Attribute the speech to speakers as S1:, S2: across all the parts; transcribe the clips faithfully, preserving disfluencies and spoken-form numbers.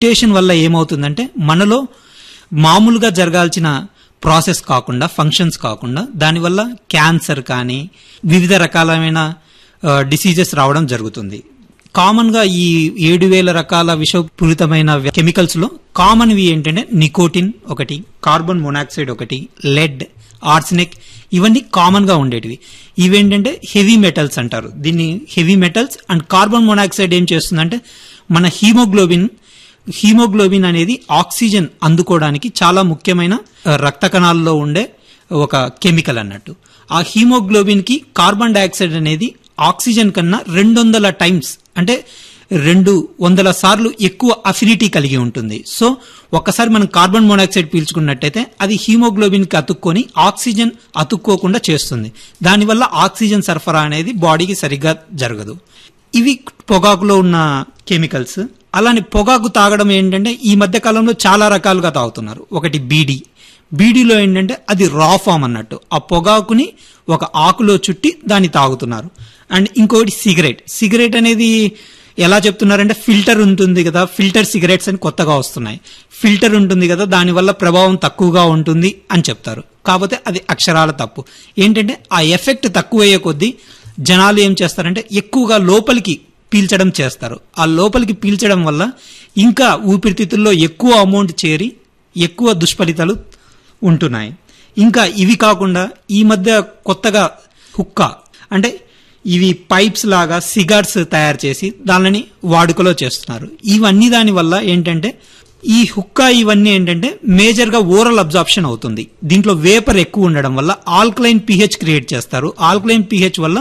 S1: Mutation వల్ల ఏమవుతుందంటే మనలో మామూలుగా జరగాల్సిన ప్రాసెస్ కాకుండా ఫంక్షన్స్ కాకుండా దానివల్ల క్యాన్సర్ కానీ వివిధ రకాలైన డిసీజెస్ రావడం జరుగుతుంది. కామన్ గా ఈ ఏడు వేల రకాల విషపూరితమైన కెమికల్స్ లో కామన్ వి ఏంటంటే నికోటిన్ ఒకటి, కార్బన్ మోనాక్సైడ్ ఒకటి, లెడ్, ఆర్సెనిక్ ఇవన్నీ కామన్ గా ఉండేటివి. ఇవేంటంటే హెవీ మెటల్స్ అంటారు దీన్ని. Heavy metals and carbon monoxide ఏం చేస్తుందంటే మన హీమోగ్లోబిన్ హీమోగ్లోబిన్ అనేది ఆక్సిజన్ అందుకోవడానికి చాలా ముఖ్యమైన రక్త కణాల్లో ఉండే ఒక కెమికల్ అన్నట్టు. ఆ హీమోగ్లోబిన్ కి కార్బన్ డైఆక్సైడ్ అనేది ఆక్సిజన్ కన్నా రెండు వందల టైమ్స్ అంటే రెండు వందల సార్లు ఎక్కువ అఫినిటీ కలిగి ఉంటుంది. సో ఒక్కసారి మనం కార్బన్ మోనాక్సైడ్ పీల్చుకున్నట్టయితే అది హీమోగ్లోబిన్ కి అతుక్కొని ఆక్సిజన్ అతుక్కోకుండా చేస్తుంది. దానివల్ల ఆక్సిజన్ సరఫరా అనేది బాడీకి సరిగ్గా జరగదు. ఇవి పొగాకులో ఉన్న కెమికల్స్. అలానే పొగాకు తాగడం ఏంటంటే ఈ మధ్య కాలంలో చాలా రకాలుగా తాగుతున్నారు. ఒకటి బీడీ. బీడీలో ఏంటంటే అది రా ఫామ్ అన్నట్టు, ఆ పొగాకుని ఒక ఆకులో చుట్టి దాన్ని తాగుతున్నారు. అండ్ ఇంకోటి సిగరెట్. సిగరెట్ అనేది ఎలా చెప్తున్నారంటే ఫిల్టర్ ఉంటుంది కదా, ఫిల్టర్ సిగరెట్స్ అని కొత్తగా వస్తున్నాయి. ఫిల్టర్ ఉంటుంది కదా దానివల్ల ప్రభావం తక్కువగా ఉంటుంది అని చెప్తారు. కాకపోతే అది అక్షరాల తప్పు. ఏంటంటే ఆ ఎఫెక్ట్ తక్కువయ్యే కొద్దీ జనాలు ఏం చేస్తారంటే ఎక్కువగా లోపలికి పీల్చడం చేస్తారు. ఆ లోపలికి పీల్చడం వల్ల ఇంకా ఊపిరితిత్తుల్లో ఎక్కువ అమౌంట్ చేరి ఎక్కువ దుష్ఫలితాలు ఉంటున్నాయి. ఇంకా ఇవి కాకుండా ఈ మధ్య కొత్తగా హుక్కా అంటే ఇవి పైప్స్ లాగా సిగార్స్ తయారు చేసి దానిని వాడుకలో చేస్తున్నారు. ఇవన్నీ దాని వల్ల ఏంటంటే ఈ హుక్కా ఇవన్నీ ఏంటంటే మేజర్ గా ఓరల్ అబ్జార్ప్షన్ అవుతుంది. దీంట్లో వేపర్ ఎక్కువ ఉండడం వల్ల ఆల్కలైన్ పిహెచ్ క్రియేట్ చేస్తారు. ఆల్కలైన్ పిహెచ్ వల్ల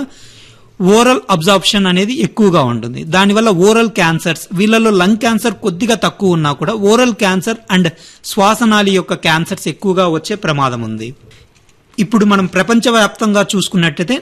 S1: ఓరల్ అబ్జార్ప్షన్ అనేది ఎక్కువగా ఉంటుంది. దానివల్ల ఓరల్ క్యాన్సర్స్, వీళ్ళలో లంగ్ క్యాన్సర్ కొద్దిగా తక్కువ ఉన్నా కూడా ఓరల్ క్యాన్సర్ అండ్ శ్వాసనాళి యొక్క క్యాన్సర్స్ ఎక్కువగా వచ్చే ప్రమాదం ఉంది. ఇప్పుడు మనం ప్రపంచవ్యాప్తంగా చూసుకున్నట్టయితే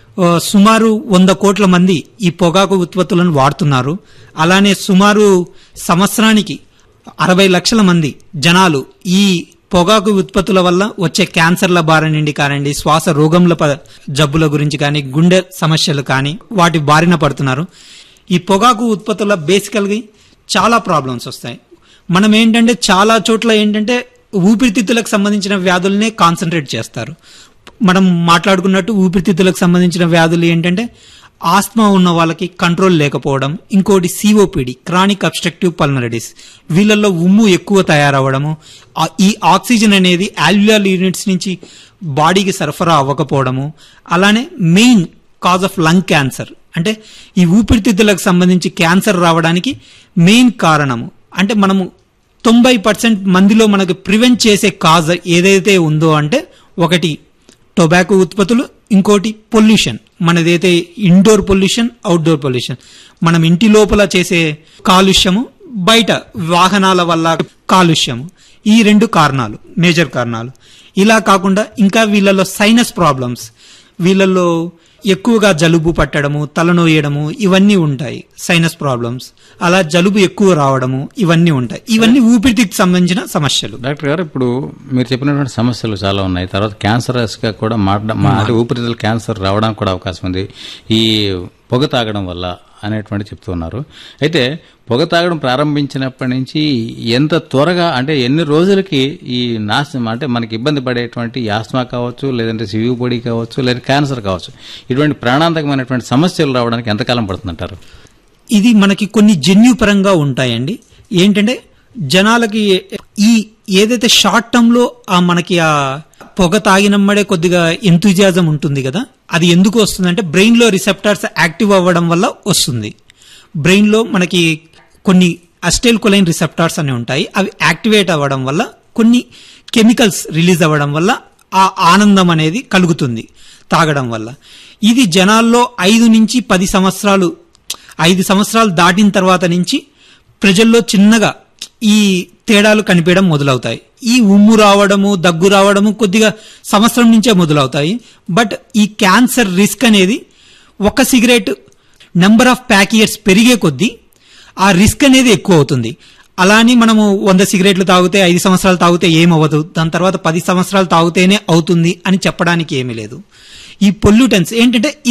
S1: సుమారు వంద కోట్ల మంది ఈ పొగాకు ఉత్పత్తులను వాడుతున్నారు. అలానే సుమారు సంవత్సరానికి అరవై లక్షల మంది జనాలు ఈ పొగాకు ఉత్పత్తుల వల్ల వచ్చే క్యాన్సర్ల బారి నుండి కానివ్వండి, శ్వాస రోగంల జబ్బుల గురించి కానీ, గుండె సమస్యలు కానీ వాటి బారిన పడుతున్నారు. ఈ పొగాకు ఉత్పత్తుల బేసికల్గా చాలా ప్రాబ్లమ్స్ వస్తాయి. మనం ఏంటంటే చాలా చోట్ల ఏంటంటే ఊపిరితిత్తులకు సంబంధించిన వ్యాధులనే కాన్సన్ట్రేట్ చేస్తారు. మనం మాట్లాడుకున్నట్టు ఊపిరితిత్తులకు సంబంధించిన వ్యాధులు ఏంటంటే ఆస్మా ఉన్న వాళ్ళకి కంట్రోల్ లేకపోవడం, ఇంకోటి సిఓపిడి క్రానిక్ అబ్స్ట్రక్టివ్ పల్మనరీ, వీళ్ళల్లో ఉమ్ము ఎక్కువ తయారవడము, ఈ ఆక్సిజన్ అనేది ఆల్వియాల్ యూనిట్స్ నుంచి బాడీకి సరఫరా అవ్వకపోవడము, అలానే main cause of lung cancer అంటే ఈ ఊపిరితిత్తులకు సంబంధించి క్యాన్సర్ రావడానికి మెయిన్ కారణము అంటే మనము తొంభై పర్సెంట్ మందిలో మనకు ప్రివెంట్ చేసే కాజ్ ఏదైతే ఉందో అంటే ఒకటి టొబాకో ఉత్పత్తులు, ఇంకోటి pollution, మనదైతే indoor pollution, outdoor pollution, మనం ఇంటి లోపల చేసే కాలుష్యము, బయట వాహనాల వల్ల కాలుష్యము. ఈ రెండు కారణాలు మేజర్ కారణాలు. ఇలా కాకుండా ఇంకా వీళ్ళలో సైనస్ ప్రాబ్లమ్స్, వీళ్ళల్లో ఎక్కువగా జలుబు పట్టడము, తలనోయడము ఇవన్నీ ఉంటాయి. సైనస్ ప్రాబ్లమ్స్, అలా జలుబు ఎక్కువ రావడము ఇవన్నీ ఉంటాయి. ఇవన్నీ ఊపిరితిత్తుకు సంబంధించిన సమస్యలు.
S2: డాక్టర్ గారు, ఇప్పుడు మీరు చెప్పినటువంటి సమస్యలు చాలా ఉన్నాయి. తర్వాత క్యాన్సరస్ గా కూడా మాట్లాడ ఊపిరితిత్తుల క్యాన్సర్ రావడానికి కూడా అవకాశం ఉంది ఈ పొగ తాగడం వల్ల అనేటువంటి చెప్తున్నారు. అయితే పొగ తాగడం ప్రారంభించినప్పటి నుంచి ఎంత త్వరగా అంటే ఎన్ని రోజులకి ఈ నాశనం అంటే మనకి ఇబ్బంది పడేటువంటి ఆస్మా కావచ్చు, లేదంటే సివిబడి కావచ్చు, లేదా క్యాన్సర్ కావచ్చు, ఇటువంటి ప్రాణాంతకమైనటువంటి సమస్యలు రావడానికి ఎంతకాలం పడుతుందంటారు?
S1: ఇది మనకి కొన్ని జన్యుపరంగా ఉంటాయండి. ఏంటంటే జనాలకి ఈ ఏదైతే షార్ట్ టర్మ్ లో ఆ మనకి ఆ పొగ తాగినమ్మడే కొద్దిగా ఎంతూజియాజం ఉంటుంది కదా, అది ఎందుకు వస్తుందంటే బ్రెయిన్ లో రిసెప్టార్స్ యాక్టివ్ అవ్వడం వల్ల వస్తుంది. బ్రెయిన్ లో మనకి కొన్ని అస్టైల్ కొలైన్ రిసెప్టార్స్ అని ఉంటాయి, అవి యాక్టివేట్ అవ్వడం వల్ల కొన్ని కెమికల్స్ రిలీజ్ అవ్వడం వల్ల ఆ ఆనందం అనేది కలుగుతుంది తాగడం వల్ల. ఇది జనాల్లో ఐదు నుంచి పది సంవత్సరాలు ఐదు సంవత్సరాలు దాటిన తర్వాత నుంచి ప్రజల్లో చిన్నగా ఈ తేడాలు కనిపించడం మొదలవుతాయి. ఈ ఉమ్ము రావడము, దగ్గు రావడము కొద్దిగా సంవత్సరం నుంచే మొదలవుతాయి. బట్ ఈ క్యాన్సర్ రిస్క్ అనేది ఒక cigarette number of pack years పెరిగే కొద్దీ ఆ రిస్క్ అనేది ఎక్కువ అవుతుంది. అలా అని మనము వంద సిగరెట్లు తాగితే ఐదు సంవత్సరాలు తాగితే ఏమవ్వదు, దాని తర్వాత పది సంవత్సరాలు తాగితేనే అవుతుంది అని చెప్పడానికి ఏమీ లేదు. ఈ పొల్యూటెన్స్ ఏంటంటే ఇది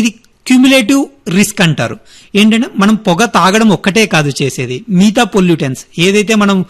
S1: క్యూములేటివ్ రిస్క్ అంటారు. ఏంటంటే మనం పొగ తాగడం ఒక్కటే కాదు చేసేది, మిగతా పొల్యూటెన్స్ ఏదైతే మనం